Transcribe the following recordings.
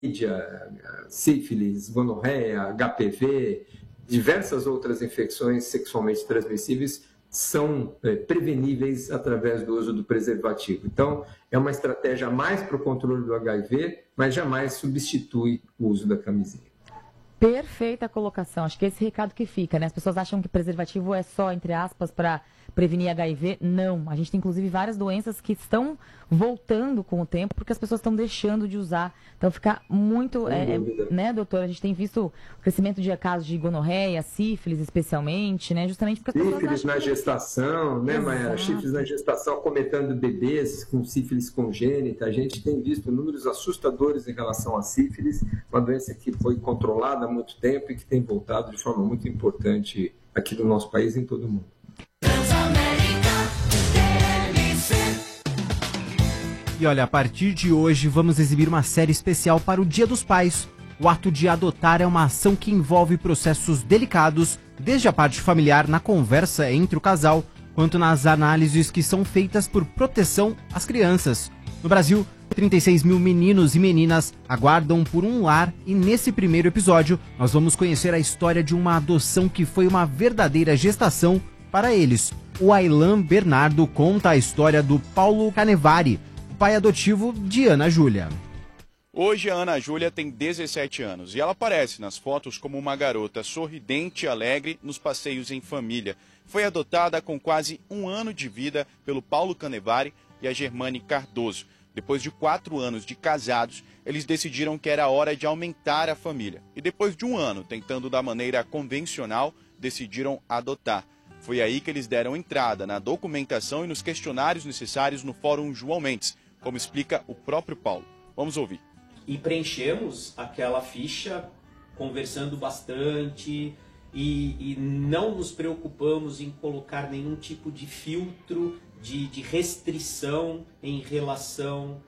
sífilis, gonorreia, HPV, diversas outras infecções sexualmente transmissíveis são preveníveis através do uso do preservativo. Então, é uma estratégia a mais para o controle do HIV, mas jamais substitui o uso da camisinha. Perfeita colocação. Acho que esse recado que fica, né? As pessoas acham que preservativo é só, entre aspas, para prevenir HIV. Não. A gente tem, inclusive, várias doenças que estão voltando com o tempo porque as pessoas estão deixando de usar. Então, fica muito... né, doutora? A gente tem visto o crescimento de casos de gonorreia, sífilis, especialmente, né? Justamente porque as pessoas sífilis na gestação, né, Mayara? Sífilis na gestação acometendo bebês com sífilis congênita. A gente tem visto números assustadores em relação à sífilis, uma doença que foi controlada há muito tempo e que tem voltado de forma muito importante aqui no nosso país e em todo o mundo. E olha, a partir de hoje vamos exibir uma série especial para o Dia dos Pais. O ato de adotar é uma ação que envolve processos delicados, desde a parte familiar na conversa entre o casal, quanto nas análises que são feitas por proteção às crianças. No Brasil, 36 mil meninos e meninas aguardam por um lar e nesse primeiro episódio nós vamos conhecer a história de uma adoção que foi uma verdadeira gestação para eles. O Aylan Bernardo conta a história do Paulo Canevari, o pai adotivo de Ana Júlia. Hoje a Ana Júlia tem 17 anos e ela aparece nas fotos como uma garota sorridente e alegre nos passeios em família. Foi adotada com quase um ano de vida pelo Paulo Canevari e a Germane Cardoso. Depois de 4 anos de casados, eles decidiram que era hora de aumentar a família. E depois de um ano tentando da maneira convencional, decidiram adotar. Foi aí que eles deram entrada na documentação e nos questionários necessários no Fórum João Mendes, como explica o próprio Paulo. Vamos ouvir. E preenchemos aquela ficha conversando bastante e não nos preocupamos em colocar nenhum tipo de filtro, de restrição em relação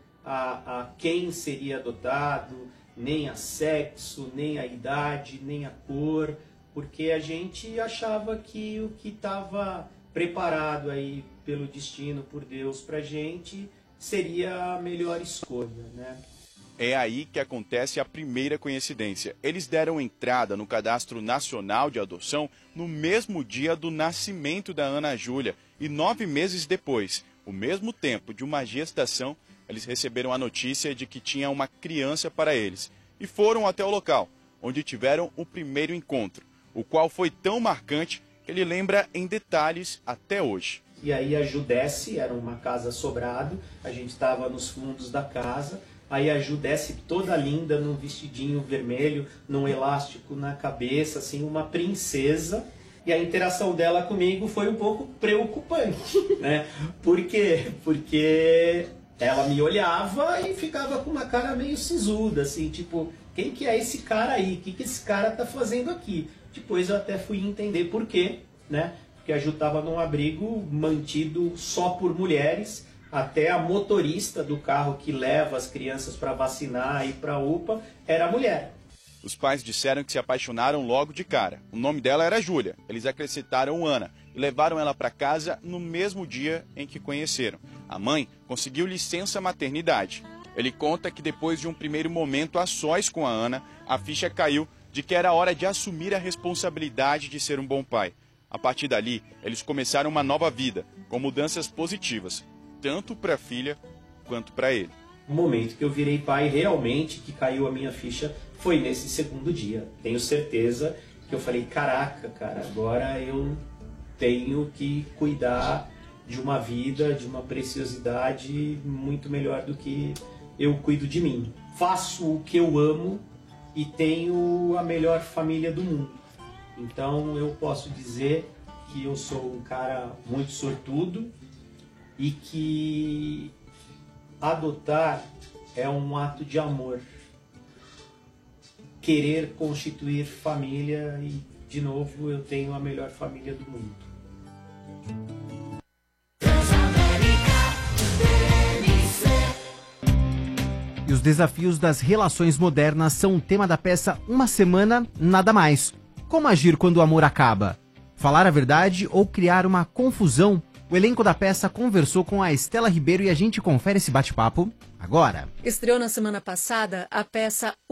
a quem seria adotado, nem a sexo, nem a idade, nem a cor, porque a gente achava que o que estava preparado aí pelo destino, por Deus, para a gente seria a melhor escolha, né? É aí que acontece a primeira coincidência. Eles deram entrada no Cadastro Nacional de Adoção no mesmo dia do nascimento da Ana Júlia. E 9 meses depois, o mesmo tempo de uma gestação, eles receberam a notícia de que tinha uma criança para eles. E foram até o local, onde tiveram o primeiro encontro, o qual foi tão marcante que ele lembra em detalhes até hoje. E aí a Ju desce, era uma casa sobrado, a gente estava nos fundos da casa. Aí a Ju desce toda linda, num vestidinho vermelho, num elástico na cabeça, assim, uma princesa. E a interação dela comigo foi um pouco preocupante, né? Por quê? Porque ela me olhava e ficava com uma cara meio sisuda, assim, tipo, quem que é esse cara aí? O que esse cara tá fazendo aqui? Depois eu até fui entender por quê, né? Porque a Ju tava num abrigo mantido só por mulheres. Até a motorista do carro que leva as crianças para vacinar e para a UPA era mulher. Os pais disseram que se apaixonaram logo de cara. O nome dela era Júlia. Eles acrescentaram Ana e levaram ela para casa no mesmo dia em que conheceram. A mãe conseguiu licença maternidade. Ele conta que depois de um primeiro momento a sós com a Ana, a ficha caiu de que era hora de assumir a responsabilidade de ser um bom pai. A partir dali, eles começaram uma nova vida, com mudanças positivas, tanto para a filha quanto para ele. O momento que eu virei pai, realmente, que caiu a minha ficha, foi nesse segundo dia. Tenho certeza que eu falei, caraca, cara, agora eu tenho que cuidar de uma vida, de uma preciosidade muito melhor do que eu cuido de mim. Faço o que eu amo e tenho a melhor família do mundo. Então eu posso dizer que eu sou um cara muito sortudo, e que adotar é um ato de amor. Querer constituir família e, de novo, eu tenho a melhor família do mundo. E os desafios das relações modernas são o tema da peça Uma Semana, Nada Mais. Como agir quando o amor acaba? Falar a verdade ou criar uma confusão? O elenco da peça conversou com a Estela Ribeiro e a gente confere esse bate-papo agora. Estreou na semana passada a peça